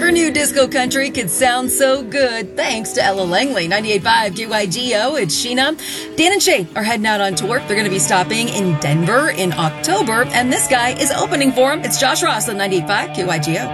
Never knew disco country could sound so good. Thanks to Ella Langley. 98.5 KYGO. It's Sheena. Dan and Shay are heading out on tour. They're going to be stopping in Denver in October, and this guy is opening for them. It's Josh Ross on 98.5 KYGO.